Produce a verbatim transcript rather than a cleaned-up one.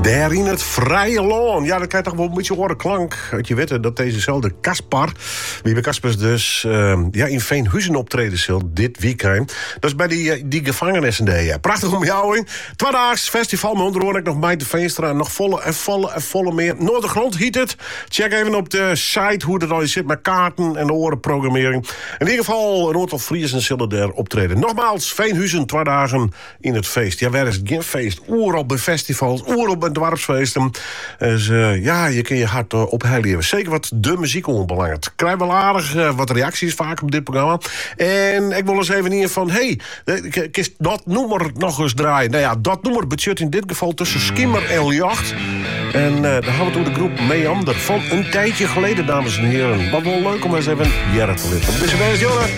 Daar in het vrije loon. Ja, dat kan je toch wel een beetje horen klank. Dat je weet dat dezezelfde Caspar, wie bij Caspers dus uh, ja, in Veenhuizen optreden zal dit weekend. Dat is bij die, die gevangenissen daar. Ja. Prachtig om jou in. Tweedaags festival, maar onder ik nog Meijten Veenstra. Nog volle en volle en volle meer. Noordergrond hiet het. Check even op de site hoe dat al zit met kaarten en de orenprogrammering. In ieder geval, Rood of Friesen zullen daar optreden. Nogmaals, Veenhuizen, twee dagen in het feest. Ja, waar is het geen feest? Oer op bij festivals, oer op bij dwarpsfeesten. Dus uh, ja, je kun je hart uh, opheiligen. Zeker wat de muziek onbelangrijk. Ik krijg wel aardig uh, wat reacties vaak op dit programma. En ik wil eens even hier van, hé, hey, kist dat nummer nog eens draaien? Nou ja, dat nummer budget in dit geval tussen Skimmer en Ljacht. En uh, dan gaan we door de groep Meander. Van een tijdje geleden, dames en heren. Wat wel leuk om eens even jaren te litten. Dus best, jongen.